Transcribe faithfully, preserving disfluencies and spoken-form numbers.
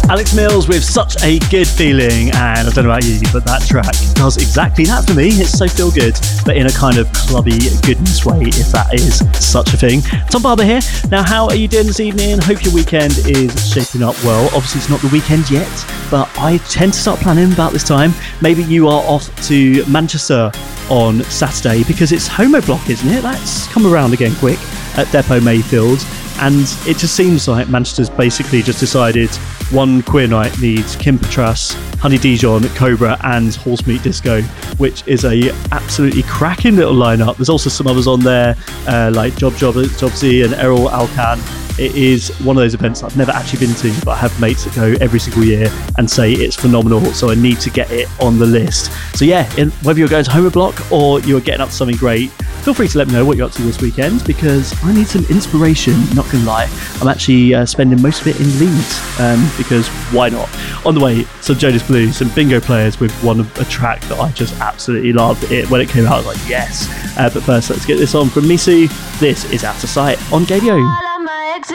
Alex Mills with Such a Good Feeling, and I don't know about you, but that track does exactly that for me. It's so feel good, but in a kind of clubby goodness way, if that is such a thing. Tom Barber here. Now, how are you doing this evening? Hope your weekend is shaping up well. Obviously, it's not the weekend yet, but I tend to start planning about this time. Maybe you are off to Manchester on Saturday because it's Homo Block, isn't it? That's come around again quick at Depot Mayfield. And it just seems like Manchester's basically just decided one queer night needs Kim Petras, Honey Dijon, Cobra and Horse Meat Disco, which is a absolutely cracking little lineup. There's also some others on there, uh, like Job Job Jobsy and Errol Alcan. It is one of those events I've never actually been to, but I have mates that go every single year and say it's phenomenal, so I need to get it on the list. So yeah, in, whether you're going to Homer Block or you're getting up to something great, feel free to let me know what you're up to this weekend, because I need some inspiration, not gonna lie. I'm actually uh, spending most of it in Leeds, um, because why not? On the way, some Jonas Blue, some Bingo Players with one of a track that I just absolutely loved. It when it came out, I was like, yes. Uh, but first, let's get this on from Misu. This is Out of Sight on Gadio.